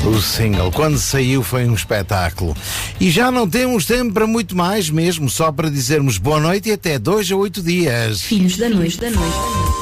O single, quando saiu, foi um espetáculo. E já não temos tempo para muito mais mesmo, só para dizermos boa noite e até 2 a 8 dias. Filhos da noite, da noite.